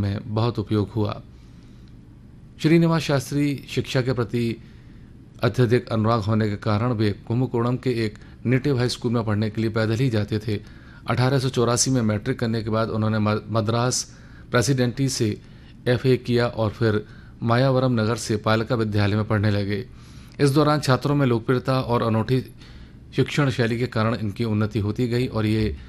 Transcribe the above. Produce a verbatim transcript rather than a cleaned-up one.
में बहुत उपयोग हुआ। श्रीनिवास शास्त्री शिक्षा के प्रति अत्यधिक अनुराग होने के कारण वे कुंभकोणम के एक नेटिव हाई स्कूल में पढ़ने के लिए पैदल ही जाते थे। अठारह सौ चौरासी में मैट्रिक करने के बाद उन्होंने मद्रास प्रेसिडेंसी से एफए किया और फिर मायावरम नगर से पालिका विद्यालय में पढ़ने लगे। इस दौरान छात्रों में लोकप्रियता और अनूठी शिक्षण शैली के कारण इनकी उन्नति होती गई और ये